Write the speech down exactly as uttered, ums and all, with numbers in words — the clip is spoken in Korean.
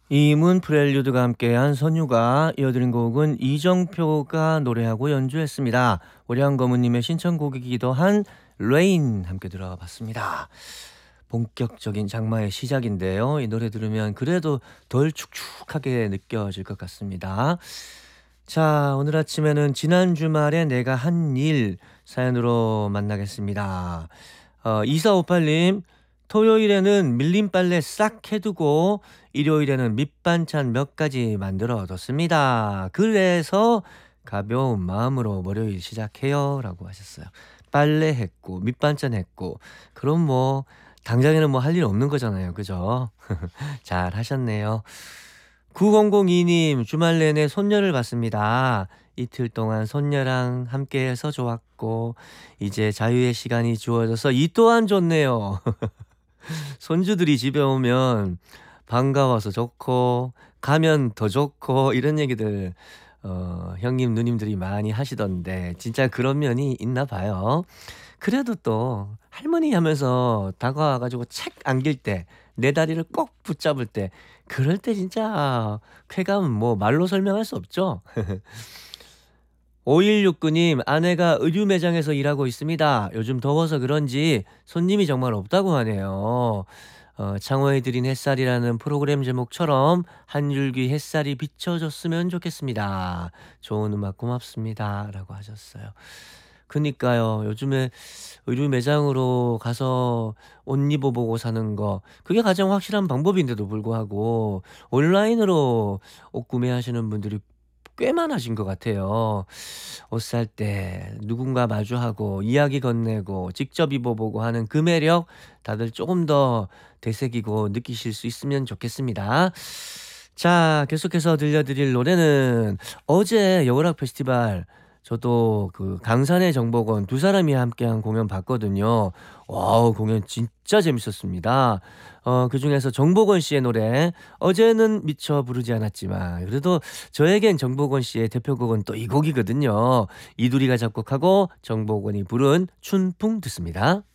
이문 프렐류드가 함께한 선유가 이어드린 곡은 이정표가 노래하고 연주했습니다. 오량거무님의 신청곡이기도 한 레인 함께 들어봤습니다. 본격적인 장마의 시작인데요. 이 노래 들으면 그래도 덜 축축하게 느껴질 것 같습니다. 자, 오늘 아침에는 지난 주말에 내가 한 일 사연으로 만나겠습니다. 어, 이사오팔님, 토요일에는 밀린 빨래 싹 해두고 일요일에는 밑반찬 몇 가지 만들어 뒀습니다. 그래서 가벼운 마음으로 월요일 시작해요 라고 하셨어요. 빨래 했고 밑반찬 했고 그럼 뭐 당장에는 뭐 할 일 없는 거잖아요. 그죠? 잘 하셨네요. 구공공이님, 주말 내내 손녀를 봤습니다. 이틀 동안 손녀랑 함께해서 좋았고 이제 자유의 시간이 주어져서 이 또한 좋네요. 손주들이 집에 오면 반가워서 좋고 가면 더 좋고 이런 얘기들 어, 형님 누님들이 많이 하시던데 진짜 그런 면이 있나 봐요. 그래도 또 할머니 하면서 다가와가지고 책 안길 때 내 다리를 꼭 붙잡을 때 그럴 때 진짜 쾌감은 뭐 말로 설명할 수 없죠. 오일육구님, 아내가 의류 매장에서 일하고 있습니다. 요즘 더워서 그런지 손님이 정말 없다고 하네요. 어, 창호에 드린 햇살이라는 프로그램 제목처럼 한 줄기 햇살이 비춰줬으면 좋겠습니다. 좋은 음악 고맙습니다. 라고 하셨어요. 그니까요. 요즘에 의류 매장으로 가서 옷 입어보고 사는 거 그게 가장 확실한 방법인데도 불구하고 온라인으로 옷 구매하시는 분들이 꽤 많아진 것 같아요. 옷 살 때 누군가 마주하고 이야기 건네고 직접 입어보고 하는 그 매력 다들 조금 더 되새기고 느끼실 수 있으면 좋겠습니다. 자, 계속해서 들려드릴 노래는 어제 여울악 페스티벌 저도 그 강산의 정복원 두 사람이 함께한 공연 봤거든요. 와우, 공연 진짜 재밌었습니다. 어, 그중에서 정복원 씨의 노래 어제는 미처 부르지 않았지만 그래도 저에겐 정복원 씨의 대표곡은 또 이 곡이거든요. 이두리가 작곡하고 정복원이 부른 춘풍 듣습니다.